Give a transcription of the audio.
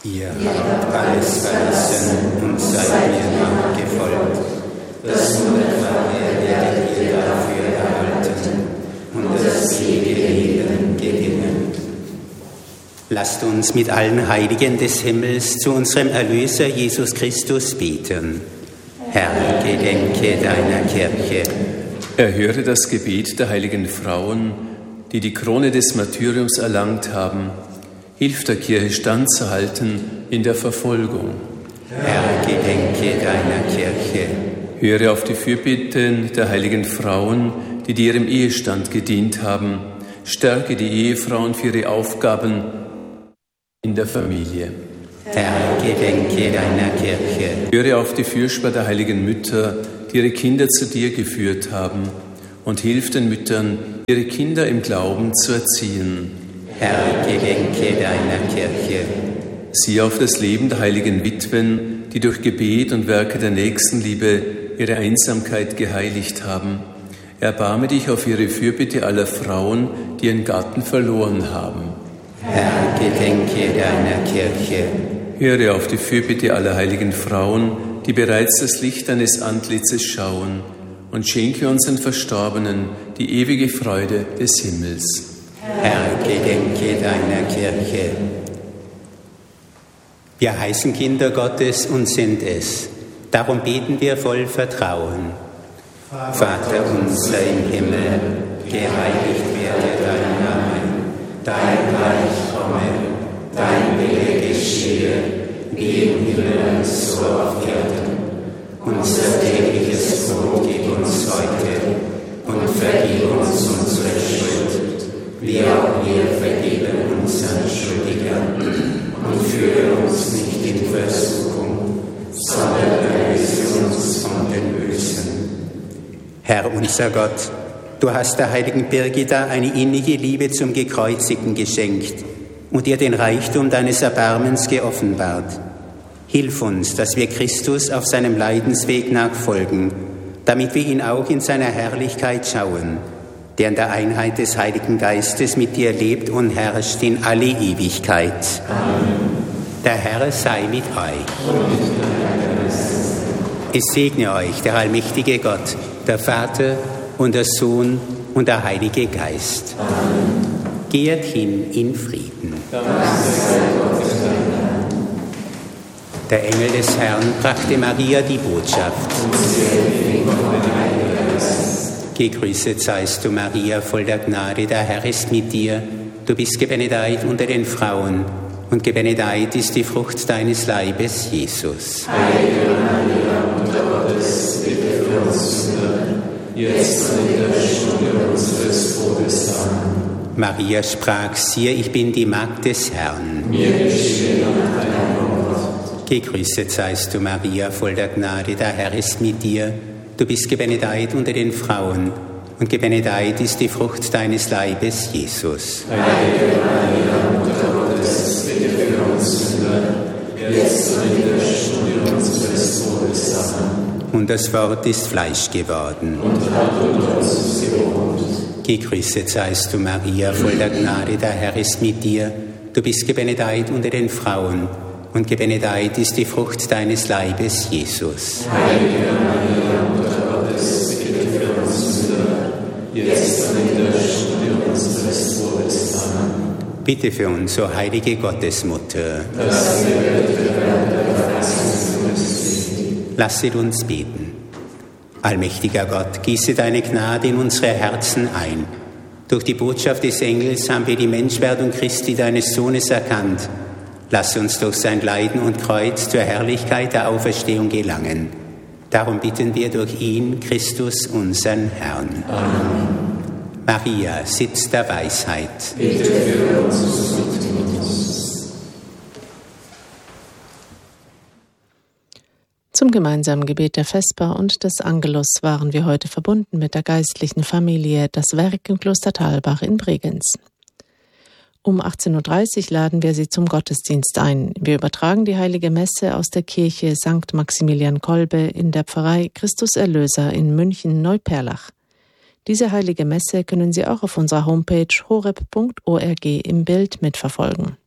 Ihr habt alles verlassen und seid mir nachgefolgt. Das Hundertfache werdet ihr dafür erhalten und das ewige Leben gewinnen. Lasst uns mit allen Heiligen des Himmels zu unserem Erlöser Jesus Christus beten. Herr, gedenke deiner Kirche. Erhöre das Gebet der heiligen Frauen, die die Krone des Martyriums erlangt haben. Hilf der Kirche standzuhalten in der Verfolgung. Herr, gedenke deiner Kirche. Höre auf die Fürbitten der heiligen Frauen, die dir im Ehestand gedient haben. Stärke die Ehefrauen für ihre Aufgaben in der Familie. Herr, gedenke deiner Kirche. Höre auf die Fürspar der heiligen Mütter, die ihre Kinder zu dir geführt haben, und hilf den Müttern, ihre Kinder im Glauben zu erziehen. Herr, gedenke deiner Kirche. Sieh auf das Leben der heiligen Witwen, die durch Gebet und Werke der Nächstenliebe ihre Einsamkeit geheiligt haben. Erbarme dich auf ihre Fürbitte aller Frauen, die ihren Gatten verloren haben. Herr, gedenke deiner Kirche. Höre auf die Fürbitte aller heiligen Frauen, die bereits das Licht deines Antlitzes schauen, und schenke unseren Verstorbenen die ewige Freude des Himmels. Herr, gedenke deiner Kirche. Wir heißen Kinder Gottes und sind es. Darum beten wir voll Vertrauen. Vater unser im Himmel, geheiligt werde dein Name. Dein Reich komme, dein Wille geschehe, wie im Himmel so auf Erden. Unser tägliches Brot gib uns heute und vergib uns unsere Schuld, wie auch wir vergeben unseren Schuldigern. Und führe uns nicht in Versuchung, sondern erlöse uns von den Bösen. Herr unser Gott, du hast der heiligen Birgita eine innige Liebe zum Gekreuzigten geschenkt und ihr den Reichtum deines Erbarmens geoffenbart. Hilf uns, dass wir Christus auf seinem Leidensweg nachfolgen, damit wir ihn auch in seiner Herrlichkeit schauen, der in der Einheit des Heiligen Geistes mit dir lebt und herrscht in alle Ewigkeit. Amen. Der Herr sei mit euch. Es segne euch der allmächtige Gott, der Vater und der Sohn und der Heilige Geist. Amen. Geht hin in Frieden. Der Engel des Herrn brachte Maria die Botschaft. Gegrüßet seist du, Maria, voll der Gnade, der Herr ist mit dir. Du bist gebenedeit unter den Frauen, und gebenedeit ist die Frucht deines Leibes, Jesus. Heilige Maria, Mutter Gottes, bitte für uns Sünder, jetzt und in der Stunde unseres Todes. Amen. Maria sprach, siehe, ich bin die Magd des Herrn. Mir geschehe nach deinem Wort. Gegrüßet seist du, Maria, voll der Gnade, der Herr ist mit dir. Du bist gebenedeit unter den Frauen, und gebenedeit ist die Frucht deines Leibes, Jesus. Heilige Maria, Mutter Gottes, bitte für uns Sünder, jetzt und in der Stunde unseres Todes. Amen. Und das Wort ist Fleisch geworden und hat unter uns gewohnt. Gegrüßet seist du, Maria, voll der Gnade, der Herr ist mit dir. Du bist gebenedeit unter den Frauen, und gebenedeit ist die Frucht deines Leibes, Jesus. Heilige Maria, Mutter Gottes, bitte für uns Sünder, jetzt und in der Stunde unseres Todes. Amen. Bitte für uns, o heilige Gottesmutter, dass wir gerettet werden der Verheißung Christi. Lasset uns beten. Allmächtiger Gott, gieße deine Gnade in unsere Herzen ein. Durch die Botschaft des Engels haben wir die Menschwerdung Christi, deines Sohnes, erkannt. Lass uns durch sein Leiden und Kreuz zur Herrlichkeit der Auferstehung gelangen. Darum bitten wir durch ihn, Christus, unseren Herrn. Amen. Maria, Sitz der Weisheit, bitte für uns und uns. Zum gemeinsamen Gebet der Vesper und des Angelus waren wir heute verbunden mit der geistlichen Familie Das Werk im Kloster Thalbach in Bregenz. Um 18.30 Uhr laden wir Sie zum Gottesdienst ein. Wir übertragen die Heilige Messe aus der Kirche St. Maximilian Kolbe in der Pfarrei Christus Erlöser in München-Neuperlach. Diese Heilige Messe können Sie auch auf unserer Homepage horeb.org im Bild mitverfolgen.